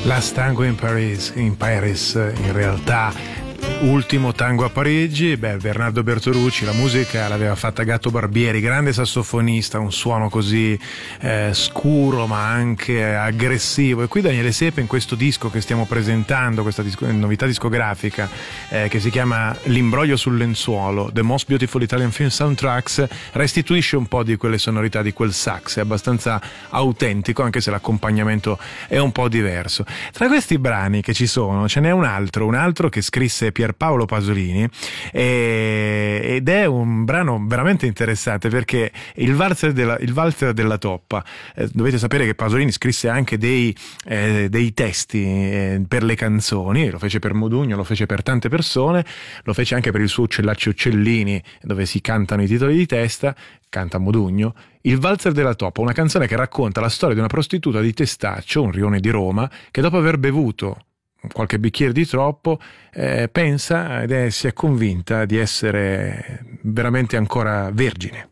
Last Tango in Paris, in realtà ultimo tango a Parigi. Bernardo Bertolucci, la musica l'aveva fatta Gatto Barbieri, grande sassofonista, un suono così scuro ma anche aggressivo. E qui Daniele Sepe, in questo disco che stiamo presentando, questa novità discografica che si chiama L'imbroglio sul lenzuolo, The Most Beautiful Italian Film Soundtracks, restituisce un po' di quelle sonorità di quel sax, è abbastanza autentico anche se l'accompagnamento è un po' diverso. Tra questi brani che ci sono ce n'è un altro che scrisse Pierpaolo Pasolini, ed è un brano veramente interessante perché il valzer della toppa, dovete sapere che Pasolini scrisse anche dei testi per le canzoni, lo fece per Modugno, lo fece per tante persone, lo fece anche per il suo Uccellacci Uccellini, dove si cantano i titoli di testa, canta Modugno. Il valzer della toppa, una canzone che racconta la storia di una prostituta di Testaccio, un rione di Roma, che dopo aver bevuto qualche bicchiere di troppo pensa si è convinta di essere veramente ancora vergine.